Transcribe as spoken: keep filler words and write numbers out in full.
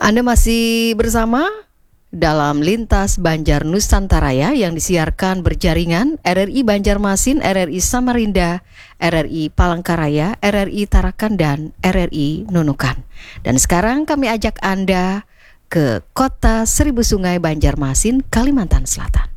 Anda masih bersama dalam Lintas Banjar Nusantara ya, yang disiarkan berjaringan R R I Banjarmasin, R R I Samarinda, R R I Palangkaraya, R R I Tarakan, dan R R I Nunukan. Dan sekarang kami ajak Anda ke kota Seribu Sungai, Banjarmasin, Kalimantan Selatan.